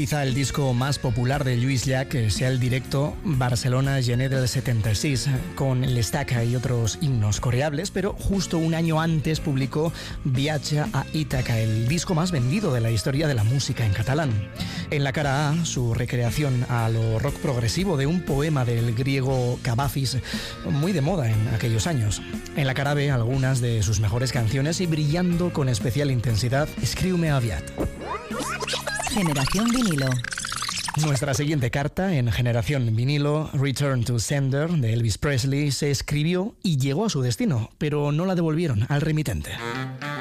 quizá el disco más popular de Lluís Llach sea el directo Barcelona Gener del 76, con l'Estaca y otros himnos coreables, pero justo un año antes publicó Viatge a Ítaca, el disco más vendido de la historia de la música en catalán. En la cara A, su recreación a lo rock progresivo de un poema del griego Cavafis, muy de moda en aquellos años. En la cara B, algunas de sus mejores canciones y brillando con especial intensidad, Escriu-me aviat. Generación vinilo. Nuestra siguiente carta en Generación vinilo, Return to Sender, de Elvis Presley, se escribió y llegó a su destino, pero no la devolvieron al remitente.